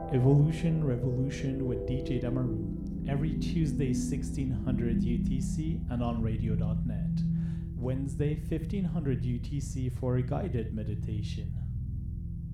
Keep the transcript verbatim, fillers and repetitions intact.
Evolution Revolution with D J Damaru every Tuesday sixteen hundred U T C and on radio dot net. Wednesday fifteen hundred U T C for a guided meditation.